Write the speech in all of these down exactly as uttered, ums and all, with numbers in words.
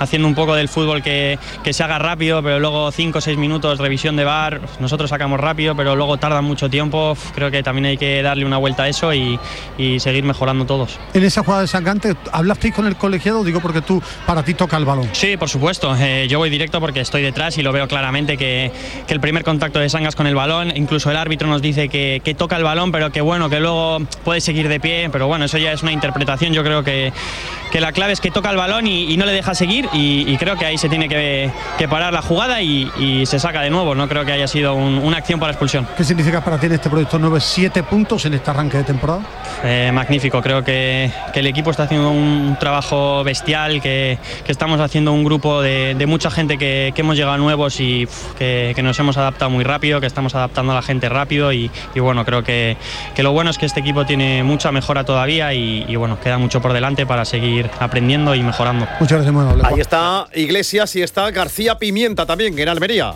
haciendo un poco del fútbol que, que se haga rápido, pero luego cinco o seis minutos revisión de V A R, nosotros sacamos rápido, pero luego tarda mucho tiempo. Creo que también hay que darle una vuelta a eso y, y seguir mejorando todos. En esa jugada de Sangante, ¿hablasteis con el colegiado? Digo porque tú, para ti toca el balón. Sí, por supuesto, eh, yo voy directo porque estoy detrás y lo veo claramente que, que el primer contacto de Sangas con el balón, incluso el árbitro nos dice que, que toca el balón, pero que bueno, que luego puede seguir de pie, pero bueno, eso ya es una interpretación. Yo creo que, que la clave es que toca el balón y, y no le deja seguir y, y creo que ahí se tiene que, que parar la jugada y, y se saca de nuevo. No creo que haya sido un, una acción para expulsión. ¿Qué significa para ti en este proyecto nueve, siete puntos en este arranque de temporada? Eh, magnífico, creo que, que el equipo está haciendo un trabajo bestial, que, que estamos haciendo un grupo de, de mucha gente que, que hemos llegado nuevos y uf, que, que nos hemos adaptado muy rápido, que estamos adaptando a la gente rápido y, y bueno, creo que, que lo bueno es que este equipo tiene mucha mejora todavía y, y bueno, queda mucho por delante para seguir aprendiendo y mejorando. Muchas gracias, muy amable. Ahí está Iglesias y está García Pimienta también en Almería.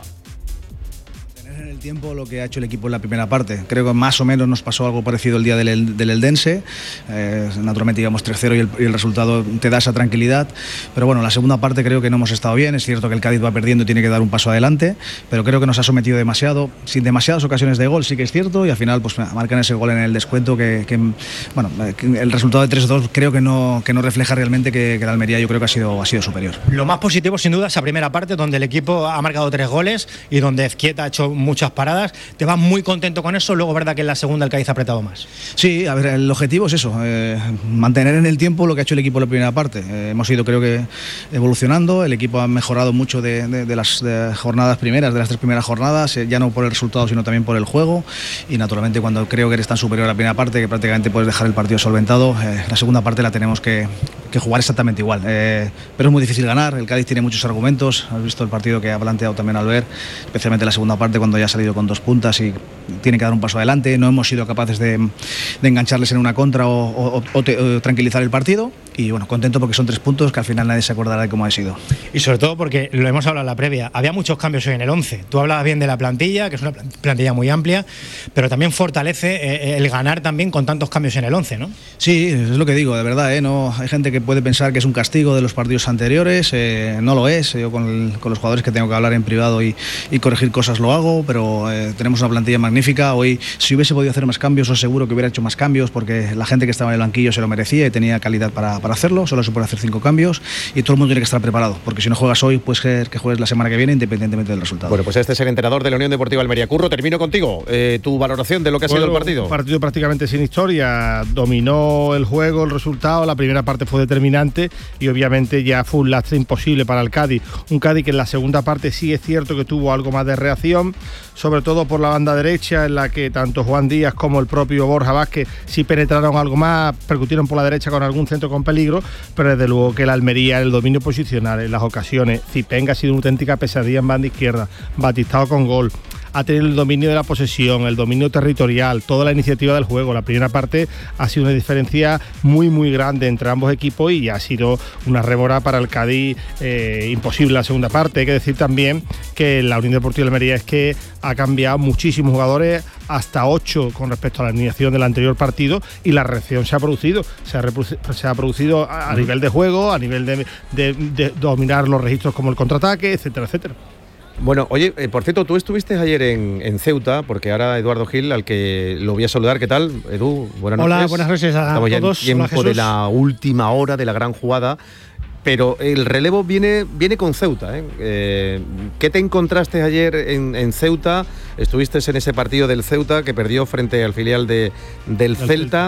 Tiempo lo que ha hecho el equipo en la primera parte. Creo que más o menos nos pasó algo parecido el día del, del Eldense. Eh, naturalmente íbamos tres cero y el, y el resultado te da esa tranquilidad. Pero bueno, la segunda parte creo que no hemos estado bien. Es cierto que el Cádiz va perdiendo y tiene que dar un paso adelante, pero creo que nos ha sometido demasiado, sin demasiadas ocasiones de gol, sí que es cierto, y al final pues marcan ese gol en el descuento que, que bueno, que el resultado de tres dos creo que no, que no refleja realmente que, que la Almería yo creo que ha sido, ha sido superior. Lo más positivo sin duda esa primera parte donde el equipo ha marcado tres goles y donde Ezquieta ha hecho muchas paradas. Te vas muy contento con eso. Luego, verdad que en la segunda el Cádiz ha apretado más. Sí, a ver, el objetivo es eso, eh, mantener en el tiempo lo que ha hecho el equipo en la primera parte. Eh, hemos ido, creo que, evolucionando. El equipo ha mejorado mucho de, de, de las de jornadas primeras, de las tres primeras jornadas, eh, ya no por el resultado, sino también por el juego. Y naturalmente, cuando creo que eres tan superior a la primera parte, que prácticamente puedes dejar el partido solventado, eh, la segunda parte la tenemos que, que jugar exactamente igual. Eh, pero es muy difícil ganar. El Cádiz tiene muchos argumentos. Has visto el partido que ha planteado también Albert, especialmente la segunda parte, cuando ya ha salido con dos puntas y tiene que dar un paso adelante. No hemos sido capaces de, de engancharles en una contra o, o, o, te, o tranquilizar el partido. Y bueno, contento porque son tres puntos que al final nadie se acordará de cómo ha sido. Y sobre todo porque lo hemos hablado en la previa, había muchos cambios hoy en el once. Tú hablabas bien de la plantilla, que es una plantilla muy amplia, pero también fortalece eh, el ganar también con tantos cambios en el once, ¿no? Sí, es lo que digo, de verdad, ¿eh? No, hay gente que puede pensar que es un castigo de los partidos anteriores, eh, no lo es. Yo con, el, con los jugadores que tengo que hablar en privado y, y corregir cosas lo hago, pero eh, tenemos una plantilla magnífica. Hoy, si hubiese podido hacer más cambios, os seguro que hubiera hecho más cambios, porque la gente que estaba en el banquillo se lo merecía y tenía calidad para, para hacerlo. Solo se puede hacer cinco cambios y todo el mundo tiene que estar preparado, porque si no juegas hoy, puedes ser que juegues la semana que viene, independientemente del resultado. Bueno, pues este es el entrenador de la Unión Deportiva Almería. Curro, termino contigo. Eh, tu valoración de lo que ha bueno, sido el partido. Un partido prácticamente sin historia. Dominó el juego, el resultado. La primera parte fue determinante y obviamente ya fue un lastre imposible para el Cádiz. Un Cádiz que en la segunda parte sí es cierto que tuvo algo más de reacción, sobre todo por la banda derecha, en la que tanto Juan Díaz como el propio Borja Vázquez sí penetraron algo más, percutieron por la derecha con algún centro con peligro, pero desde luego que la Almería, el dominio posicional en las ocasiones, Zipenga ha sido una auténtica pesadilla en banda izquierda, Batistao con gol, ha tenido el dominio de la posesión, el dominio territorial, toda la iniciativa del juego. La primera parte ha sido una diferencia muy muy grande entre ambos equipos y ha sido una rémora para el Cádiz eh, imposible la segunda parte. Hay que decir también que la Unión Deportiva de Almería es que ha cambiado muchísimos jugadores, hasta ocho con respecto a la alineación del anterior partido, y la reacción se ha producido, se ha, se ha producido a, a nivel de juego, a nivel de, de, de dominar los registros como el contraataque, etcétera, etcétera. Bueno, oye, eh, por cierto, tú estuviste ayer en, en Ceuta, porque ahora Eduardo Gil, al que lo voy a saludar. ¿Qué tal, Edu? Buenas noches. Hola, buenas noches a Estamos todos. Ya en tiempo de la última hora de la gran jugada, pero el relevo viene, viene con Ceuta, ¿eh? Eh, ¿Qué te encontraste ayer en, en Ceuta? Estuviste en ese partido del Ceuta que perdió frente al filial de, del Celta,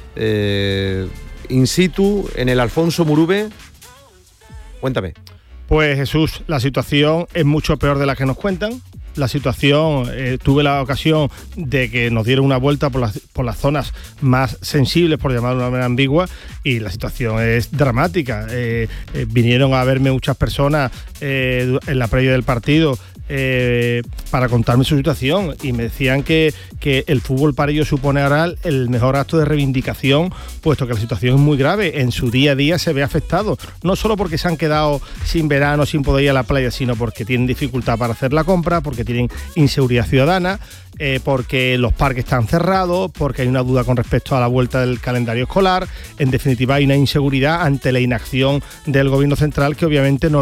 eh, in situ, en el Alfonso Murube. Cuéntame. Pues Jesús, la situación es mucho peor de la que nos cuentan. La situación, eh, tuve la ocasión de que nos dieron una vuelta por las, por las zonas más sensibles, por llamarlo de una manera ambigua, y la situación es dramática. Eh, eh, vinieron a verme muchas personas eh, en la previa del partido eh, para contarme su situación, y me decían que, que el fútbol para ellos supone ahora el mejor acto de reivindicación, puesto que la situación es muy grave. En su día a día se ve afectado, no solo porque se han quedado sin verano, sin poder ir a la playa, sino porque tienen dificultad para hacer la compra, porque tienen inseguridad ciudadana, eh, porque los parques están cerrados, porque hay una duda con respecto a la vuelta del calendario escolar. En definitiva, hay una inseguridad ante la inacción del gobierno central que obviamente no